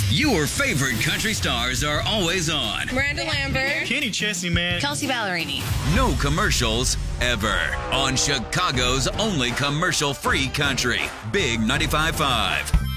Your favorite country stars are always on. Miranda Lambert. Kenny Chesney, man. Kelsey Ballerini. No commercials ever. On Chicago's only commercial-free country. Big 95.5.